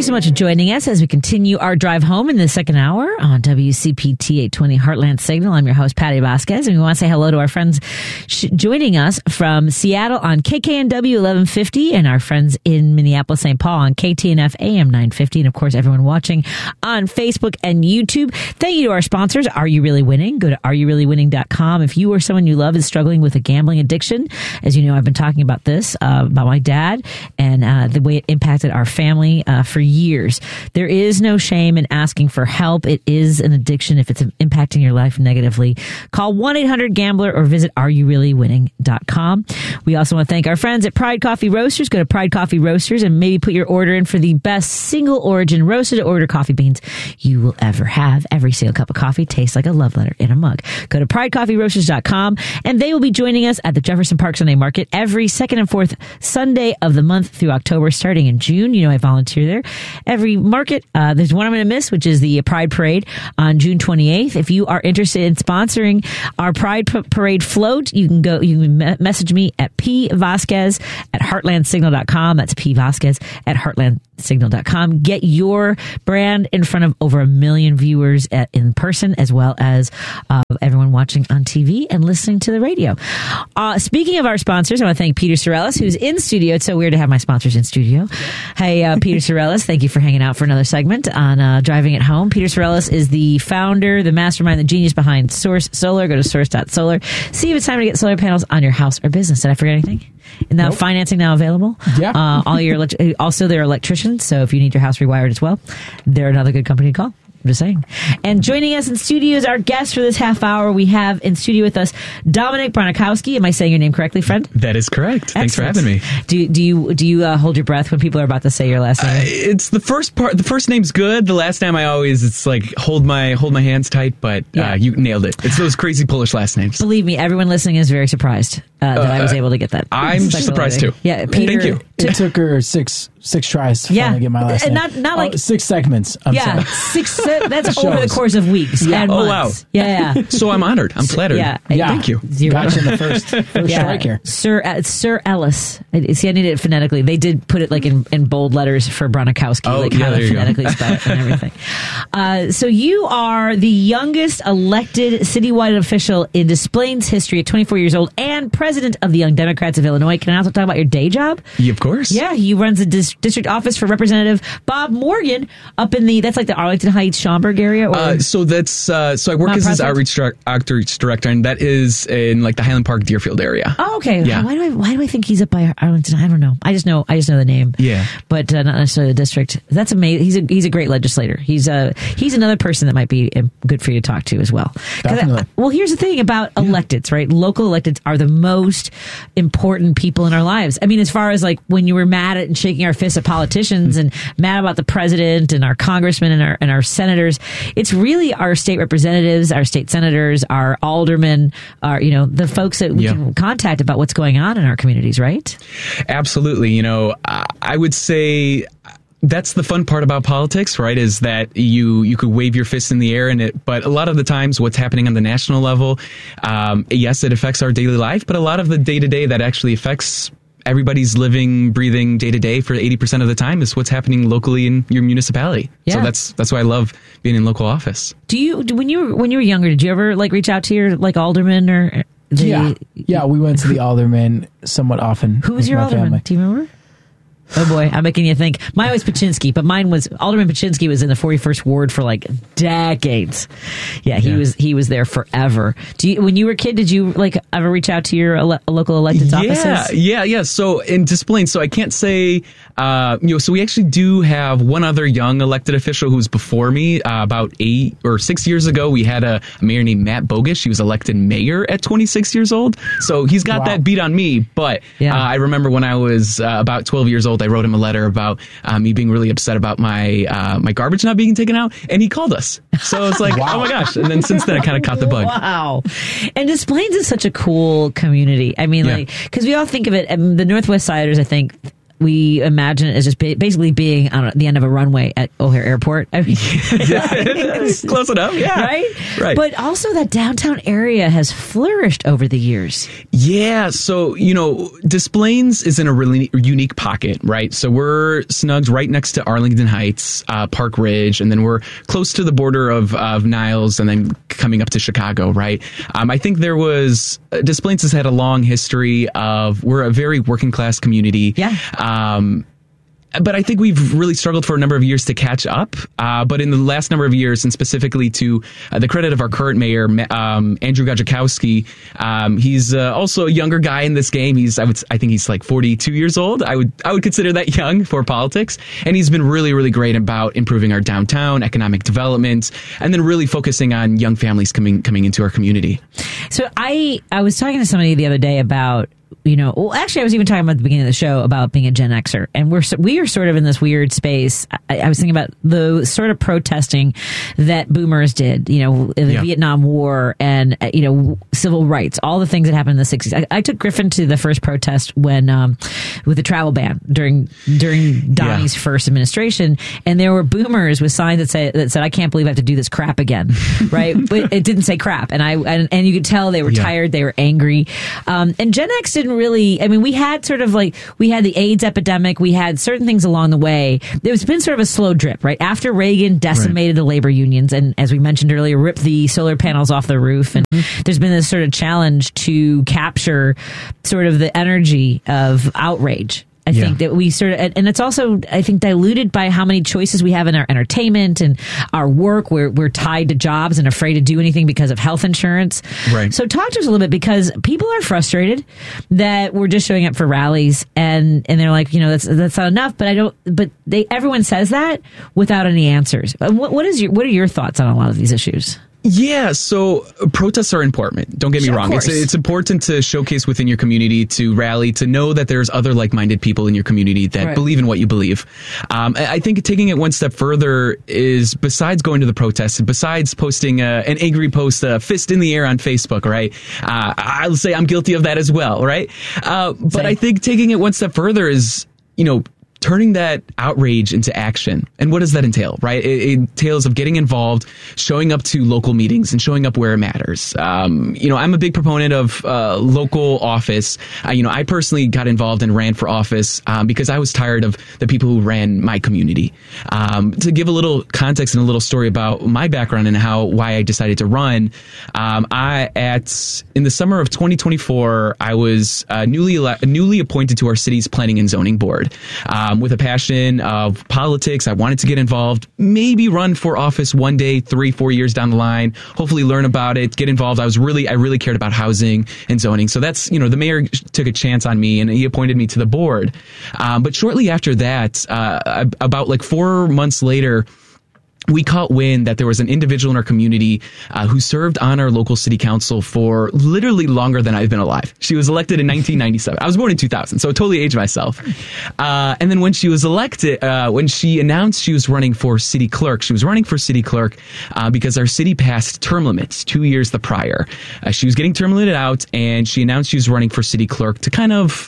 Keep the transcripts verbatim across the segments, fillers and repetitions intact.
so much for joining us as we continue our drive home in the second hour on W C P T eight twenty Heartland Signal. I'm your host, Patty Vasquez, and we want to say hello to our friends sh- joining us from Seattle on K K N W eleven fifty and our friends in Minneapolis, Saint Paul on K T N F A M nine fifty, and of course everyone watching on Facebook and YouTube. Thank you to our sponsors, Are You Really Winning? Go to are you really winning dot com. If you or someone you love is struggling with a gambling addiction, as you know, I've been talking about this, uh, about my dad and uh, the way it impacted our family uh, for years. There is no shame in asking for help. It is an addiction if it's impacting your life negatively. Call one eight hundred gambler or visit are you really winning dot com. We also want to thank our friends at Pride Coffee Roasters. Go to Pride Coffee Roasters and maybe put your order in for the best single origin roasted to order coffee beans you will ever have. Every single cup of coffee tastes like a love letter in a mug. Go to pride coffee roasters dot com and they will be joining us at the Jefferson Park Sunday Market every second and fourth Sunday of the month through October, starting in June. You know, I volunteer there. Every market, uh, there's one I'm going to miss, which is the Pride Parade on June twenty-eighth. If you are interested in sponsoring our Pride P- Parade float, you can go, you can me- message me at p vasquez at heartland signal dot com. That's p vasquez at heartland signal dot com. Get your brand in front of over a million viewers at, in person, as well as uh, everyone watching on T V and listening to the radio. Uh, speaking of our sponsors, I want to thank Peter Sorellis, who's in studio. It's so weird to have my sponsors in studio. Hey, uh, Peter Sorellis, thank you for hanging out for another segment on uh, Driving It Home. Peter Sorellis is the founder, the mastermind, the genius behind Source Solar. Go to source dot solar. See if it's time to get solar panels on your house or business. Did I forget anything? And now nope. Financing now available. Yeah. Uh, all your elect- also, they're electricians, so if you need your house rewired as well, they're another good company to call. I'm just saying. And joining us in studio is our guest for this half hour. We have in studio with us Dominic Bronikowski. Am I saying your name correctly, friend? That is correct. Excellent. Thanks for having me. Do do you do you uh, hold your breath when people are about to say your last name? Uh, it's the first part. The first name's good. The last name I always it's like hold my hold my hands tight. But yeah. uh, you nailed it. It's those crazy Polish last names. Believe me, everyone listening is very surprised uh, that uh, I was able to get that. I'm surprised too. Yeah, Peter. Thank you. It took her six six tries to yeah. finally get my last name. Not not like oh, six segments. I'm yeah, sorry. six. That's over the course of weeks yeah. and oh months. wow. Yeah, yeah. So I'm honored. I'm flattered. Yeah, yeah. Thank you. Zero. Gotcha in the first first yeah. strike here. Sir uh, Sir Ellis. I, see, I needed it phonetically. They did put it like in, in bold letters for Bronikowski, oh, like yeah, how to phonetically go. spell it and everything. Uh, so you are the youngest elected citywide official in Des Plaines history at twenty-four years old and president of the Young Democrats of Illinois. Can I also talk about your day job? Yeah, of course. Yeah, he runs the dis- district office for Representative Bob Morgan up in the, that's like the Arlington Heights, Schaumburg area? Or? Uh, so that's, uh, so I work Not as his Prospect? outreach, dir- outreach director, and that is in like the Highland Park, Deerfield area. Oh, okay. Yeah. Why do I why do I think he's up by Arlington? I don't know. I just know I just know the name. Yeah. But uh, not necessarily the district. That's amazing. He's a he's a great legislator. He's a he's another person that might be good for you to talk to as well. Definitely. I, well, here's the thing about yeah. electeds, right? Local electeds are the most important people in our lives. I mean, as far as like when you were mad at and shaking our fists at politicians and mad about the president and our congressmen and our and our senators, it's really our state representatives, our state senators, our aldermen, our you know the folks that we yeah. can contact about what's going on in our communities, right? Absolutely. You know, I would say that's the fun part about politics, right? Is that you you could wave your fist in the air and it, but a lot of the times what's happening on the national level, um, yes, it affects our daily life, but a lot of the day to day that actually affects everybody's living, breathing day to day for eighty percent of the time is what's happening locally in your municipality. Yeah. So that's that's why I love being in local office. Do you when you were when you were younger, did you ever like reach out to your like alderman or the, yeah yeah we went to the alderman somewhat often. Who was your alderman? Family. Do you remember? Oh boy, I'm making you think. Mine was Paczynski, but mine was Alderman Paczynski was in the forty-first ward for like decades. Yeah, he yeah. was he was there forever. Do you, when you were a kid, did you like ever reach out to your ele- local elected yeah, offices? Yeah, yeah. So in Des Plaines, so I can't say, uh, you know, so we actually do have one other young elected official who's before me. Uh, about eight or six years ago, we had a, a mayor named Matt Bogus. He was elected mayor at twenty-six years old. So he's got wow. that beat on me. But yeah. uh, I remember when I was uh, about twelve years old, I wrote him a letter about uh, me being really upset about my uh, my garbage not being taken out, and he called us. So it's like, wow. oh my gosh! And then since then, I kind of caught the bug. Wow! And Des Plaines is such a cool community. I mean, yeah. like because we all think of it. Um, the Northwest Siders, I think. we imagine it as just ba- basically being on the end of a runway at O'Hare Airport. I mean, right? Close enough, yeah. Right? Right. But also that downtown area has flourished over the years. Yeah, so, you know, Des Plaines is in a really unique pocket, right? So we're snugged right next to Arlington Heights, uh, Park Ridge, and then we're close to the border of, of Niles and then coming up to Chicago, right? Um, I think there was, uh, Des Plaines has had a long history of, we're a very working class community. Yeah. Um, But I think we've really struggled for a number of years to catch up. Uh, but in the last number of years, and specifically to uh, the credit of our current mayor, um, Andrew Gajikowski, um, he's uh, also a younger guy in this game. He's, I would, I think he's like forty-two years old. I would, I would consider that young for politics. And he's been really, really great about improving our downtown, economic development, and then really focusing on young families coming, coming into our community. So I, I was talking to somebody the other day about, you know, well, actually, I was even talking about at the beginning of the show about being a Gen Xer, and we're we are sort of in this weird space. I, I was thinking about the sort of protesting that boomers did, you know, the yeah. Vietnam War and you know civil rights, all the things that happened in the sixties. I, I took Griffin to the first protest when um, with the travel ban during during Donnie's yeah. first administration, and there were boomers with signs that said that said, "I can't believe I have to do this crap again," right? But it didn't say crap, and I and, and you could tell they were yeah. tired, they were angry, um, and Gen X didn't really, I mean, we had sort of like, we had the AIDS epidemic, we had certain things along the way. There's been sort of a slow drip, right? After Reagan decimated right. the labor unions and, as we mentioned earlier, ripped the solar panels off the roof. And mm-hmm. there's been this sort of challenge to capture sort of the energy of outrage. I yeah. think that we sort of, and it's also, I think, diluted by how many choices we have in our entertainment and our work. We're, we're tied to jobs and afraid to do anything because of health insurance. Right. So talk to us a little bit, because people are frustrated that we're just showing up for rallies and, and they're like, you know, that's, that's not enough, but I don't, but they, everyone says that without any answers. What, what is your, what are your thoughts on a lot of these issues? Yeah, so protests are important. Don't get me Sure, wrong. It's, it's important to showcase within your community, to rally, to know that there's other like-minded people in your community that right. believe in what you believe. Um, I think taking it one step further is, besides going to the protests, besides posting a, an angry post, a fist in the air on Facebook, right? Uh, I'll say I'm guilty of that as well, right? Uh, but Same. I think taking it one step further is, you know, turning that outrage into action. And what does that entail, right? It, it entails of getting involved, showing up to local meetings and showing up where it matters. Um, you know, I'm a big proponent of uh, local office. Uh, you know, I personally got involved and ran for office um, because I was tired of the people who ran my community. Um, to give a little context and a little story about my background and how, why I decided to run, um, I, at, in the summer of twenty twenty-four, I was uh, newly, ele- newly appointed to our city's planning and zoning board. Um, with a passion of politics. I wanted to get involved, maybe run for office one day, three, four years down the line, hopefully learn about it, get involved. I was really, I really cared about housing and zoning. So that's, you know, the mayor took a chance on me and he appointed me to the board. Um, but shortly after that, uh, about like four months later, we caught wind that there was an individual in our community uh, who served on our local city council for literally longer than I've been alive. She was elected in nineteen ninety-seven. I was born in two thousand, so I totally aged myself. Uh, and then when she was elected, uh, when she announced she was running for city clerk, she was running for city clerk uh, because our city passed term limits two years the prior. Uh, she was getting term limited out, and she announced she was running for city clerk to kind of,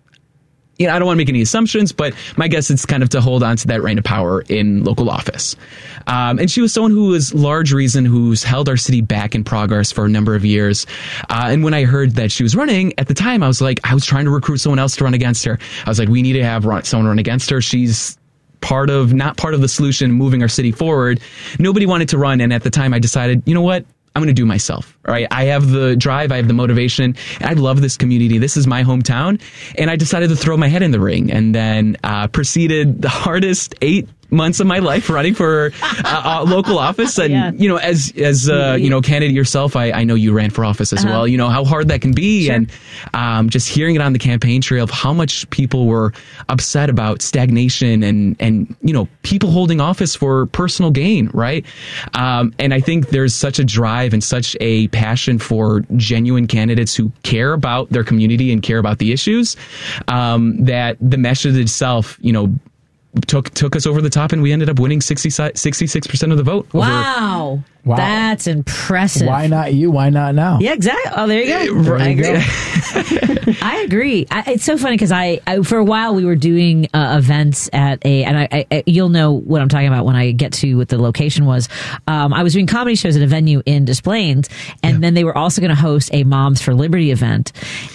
you know, I don't want to make any assumptions, but my guess is kind of to hold on to that reign of power in local office. Um, and she was someone who was large reason who's held our city back in progress for a number of years. Uh, and when I heard that she was running at the time, I was like, I was trying to recruit someone else to run against her. I was like, we need to have run, someone run against her. She's part of, not part of the solution moving our city forward. Nobody wanted to run. And at the time I decided, you know what? I'm going to do it myself. All right. I have the drive. I have the motivation. And I love this community. This is my hometown. And I decided to throw my head in the ring, and then uh, proceeded the hardest eight months of my life running for uh, a local office. And, yeah. you know, as, as, uh, you know, candidate yourself, I, I know you ran for office as uh-huh. well, you know, how hard that can be. Sure. And, um, just hearing it on the campaign trail of how much people were upset about stagnation and, and, you know, people holding office for personal gain. Right. Um, and I think there's such a drive and such a passion for genuine candidates who care about their community and care about the issues, um, that the message itself, you know, took took us over the top, and we ended up winning sixty-six percent of the vote. Wow. Over, Wow. That's impressive. Why not you? Why not now? Yeah, exactly. Oh, there you go. There I you agree. I agree. I, it's so funny because I, I, for a while, we were doing uh, events at a, and I, I, you'll know what I'm talking about when I get to what the location was. Um, I was doing comedy shows at a venue in Des Plaines, and yeah. then they were also going to host a Moms for Liberty event.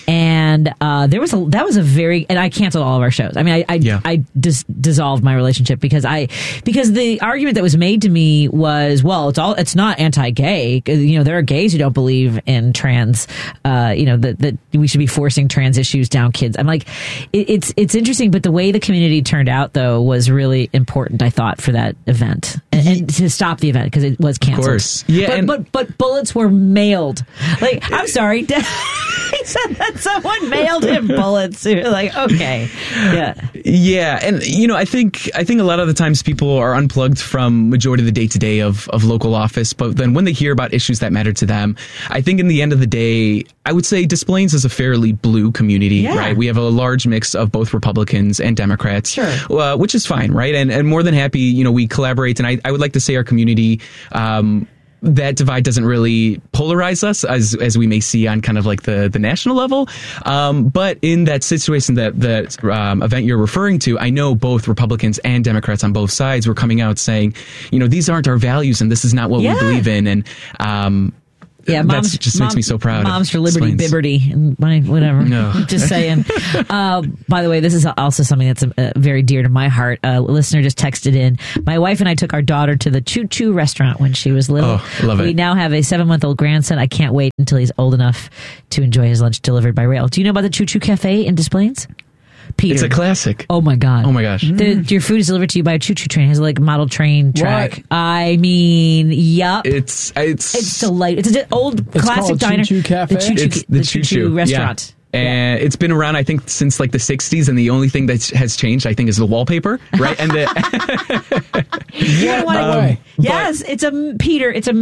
And uh, there was a, that was a very, and I canceled all of our shows. I mean, I, I, yeah. I dis- dissolved my relationship because I, because the argument that was made to me was, well, it's all, it's not not anti-gay. You know, there are gays who don't believe in trans, uh, you know, that, that we should be forcing trans issues down kids. I'm like, it, it's, it's interesting, but the way the community turned out though was really important, I thought, for that event and, and to stop the event because it was canceled. Of course. Yeah. But, and- but, but bullets were mailed. Like, I'm sorry. He said that someone mailed him bullets. You're like, okay. Yeah. Yeah. And, you know, I think, I think a lot of the times people are unplugged from majority of the day to day of, of local office. But then when they hear about issues that matter to them, I think in the end of the day, I would say Des Plaines is a fairly blue community, yeah. right? We have a large mix of both Republicans and Democrats, sure. uh, which is fine, right? And, and more than happy, you know, we collaborate. And I, I would like to say our community, um, that divide doesn't really polarize us as as we may see on kind of like the, the national level. Um, but in that situation, that that um, event you're referring to, I know both Republicans and Democrats on both sides were coming out saying, you know, these aren't our values and this is not what yeah. we believe in. And um, yeah, that moms, just mom, makes me so proud. Moms for Liberty, Explains. Bibberty, and whatever. No. Just saying. Uh, by the way, this is also something that's uh, very dear to my heart. A listener just texted in. My wife and I took our daughter to the Choo Choo restaurant when she was little. Oh, love it. We now have a seven-month-old grandson. I can't wait until he's old enough to enjoy his lunch delivered by rail. Do you know about the Choo Choo Cafe in Des Plaines? Peter. It's a classic. Oh my God. Oh my gosh. The, your food is delivered to you by a choo-choo train. It has like a model train track. What? I mean, yup. It's it's It's delightful. It's an old It's classic called diner. Choo Choo Cafe? The Choo Choo, It's the the Choo Choo Choo Choo restaurant. Yeah. And it's been around, I think, since like the sixties, and the only thing that has changed, I think, is the wallpaper, right? And the You know what? Um, yes, it's a Peter. It's a